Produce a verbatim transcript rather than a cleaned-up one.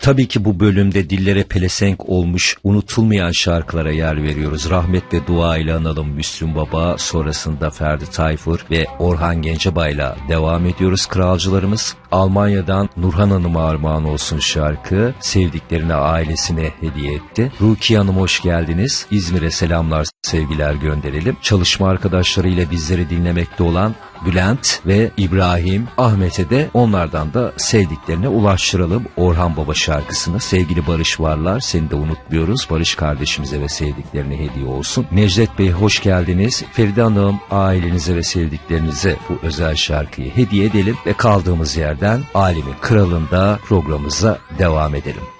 Tabii ki bu bölümde dillere pelesenk olmuş unutulmayan şarkılara yer veriyoruz. Rahmet ve dua ile analım Müslüm Baba, sonrasında Ferdi Tayfur ve Orhan Gencebay'la devam ediyoruz kralcılarımız. Almanya'dan Nurhan Hanım'a armağan olsun şarkı, sevdiklerine, ailesine hediye etti. Rukiye Hanım hoş geldiniz. İzmir'e selamlar, sevgiler gönderelim. Çalışma arkadaşlarıyla bizleri dinlemekte olan Bülent ve İbrahim, Ahmet'e de onlardan da sevdiklerine ulaştıralım Orhan Baba şarkısını. Sevgili Barış varlar, seni de unutmuyoruz. Barış kardeşimize ve sevdiklerine hediye olsun. Necdet Bey hoş geldiniz. Feride Hanım, ailenize ve sevdiklerinize bu özel şarkıyı hediye edelim ve kaldığımız yerden Alemin Kralı'nda programımıza devam edelim.